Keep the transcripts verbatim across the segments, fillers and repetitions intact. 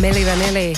Milli Vanilli.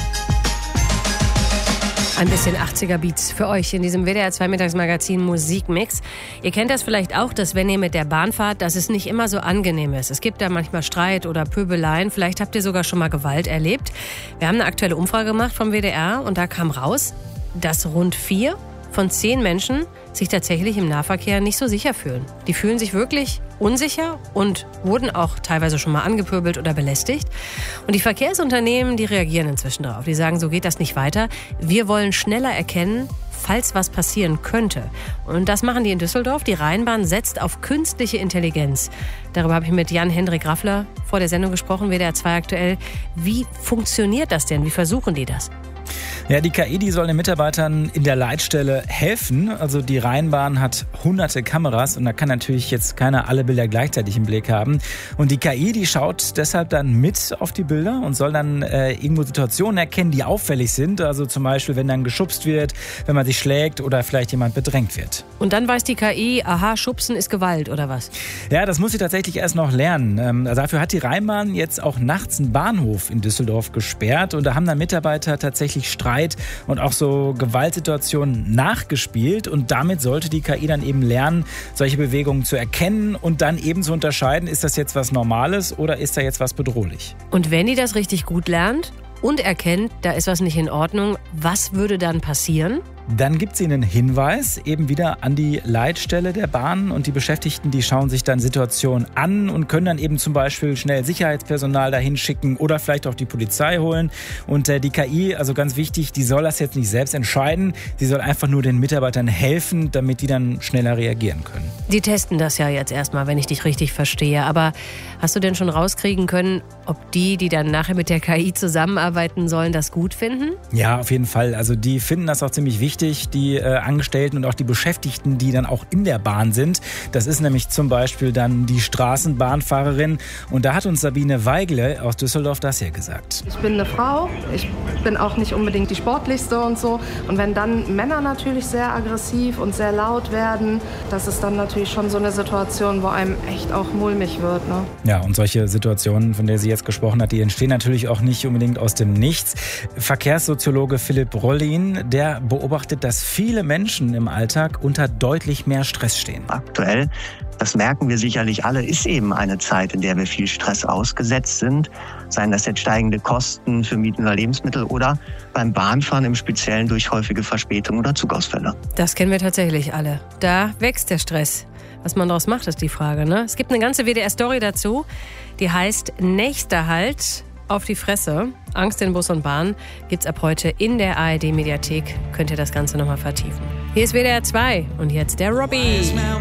Ein bisschen achtziger-Beats für euch in diesem W D R zwei Mittagsmagazin Musikmix. Ihr kennt das vielleicht auch, dass wenn ihr mit der Bahn fahrt, dass es nicht immer so angenehm ist. Es gibt da manchmal Streit oder Pöbeleien. Vielleicht habt ihr sogar schon mal Gewalt erlebt. Wir haben eine aktuelle Umfrage gemacht vom W D R und da kam raus, dass rund vier von zehn Menschen sich tatsächlich im Nahverkehr nicht so sicher fühlen. Die fühlen sich wirklich unsicher und wurden auch teilweise schon mal angepöbelt oder belästigt. Und die Verkehrsunternehmen, die reagieren inzwischen darauf. Die sagen, so geht das nicht weiter. Wir wollen schneller erkennen, falls was passieren könnte. Und das machen die in Düsseldorf. Die Rheinbahn setzt auf künstliche Intelligenz. Darüber habe ich mit Jan-Hendrik Raffler vor der Sendung gesprochen, W D R zwei aktuell. Wie funktioniert das denn? Wie versuchen die das? Ja, die K I, die soll den Mitarbeitern in der Leitstelle helfen. Also die Rheinbahn hat hunderte Kameras und da kann natürlich jetzt keiner alle Bilder gleichzeitig im Blick haben. Und die K I, die schaut deshalb dann mit auf die Bilder und soll dann äh, irgendwo Situationen erkennen, die auffällig sind. Also zum Beispiel, wenn dann geschubst wird, wenn man sich schlägt oder vielleicht jemand bedrängt wird. Und dann weiß die K I, aha, Schubsen ist Gewalt oder was? Ja, das muss sie tatsächlich erst noch lernen. Ähm, dafür hat die Rheinbahn jetzt auch nachts einen Bahnhof in Düsseldorf gesperrt und da haben dann Mitarbeiter tatsächlich Streit und auch so Gewaltsituationen nachgespielt und damit sollte die K I dann eben lernen, solche Bewegungen zu erkennen und dann eben zu unterscheiden, ist das jetzt was Normales oder ist da jetzt was bedrohlich. Und wenn die das richtig gut lernt und erkennt, da ist was nicht in Ordnung, was würde dann passieren? Dann gibt sie einen Hinweis eben wieder an die Leitstelle der Bahn und die Beschäftigten, die schauen sich dann Situationen an und können dann eben zum Beispiel schnell Sicherheitspersonal dahin schicken oder vielleicht auch die Polizei holen. Und äh, die K I, also ganz wichtig, die soll das jetzt nicht selbst entscheiden, sie soll einfach nur den Mitarbeitern helfen, damit die dann schneller reagieren können. Die testen das ja jetzt erstmal, wenn ich dich richtig verstehe. Aber hast du denn schon rauskriegen können, ob die, die dann nachher mit der K I zusammenarbeiten sollen, das gut finden? Ja, auf jeden Fall. Also die finden das auch ziemlich wichtig. Die äh, Angestellten und auch die Beschäftigten, die dann auch in der Bahn sind. Das ist nämlich zum Beispiel dann die Straßenbahnfahrerin. Und da hat uns Sabine Weigle aus Düsseldorf das hier gesagt. Ich bin eine Frau, ich bin auch nicht unbedingt die sportlichste und so. Und wenn dann Männer natürlich sehr aggressiv und sehr laut werden, das ist dann natürlich schon so eine Situation, wo einem echt auch mulmig wird. Ne? Ja, und solche Situationen, von der sie jetzt gesprochen hat, die entstehen natürlich auch nicht unbedingt aus dem Nichts. Verkehrssoziologe Philipp Rollin, der beobachtet, dass viele Menschen im Alltag unter deutlich mehr Stress stehen. Aktuell, das merken wir sicherlich alle, ist eben eine Zeit, in der wir viel Stress ausgesetzt sind. Seien das jetzt steigende Kosten für Mieten oder Lebensmittel oder beim Bahnfahren im Speziellen durch häufige Verspätungen oder Zugausfälle. Das kennen wir tatsächlich alle. Da wächst der Stress. Was man daraus macht, ist die Frage, ne? Es gibt eine ganze W D R-Story dazu, die heißt Nächster Halt auf die Fresse. Angst in Bus und Bahn gibt's ab heute in der A R D-Mediathek. Könnt ihr das Ganze nochmal vertiefen. Hier ist W D R zwei und jetzt der Robbie.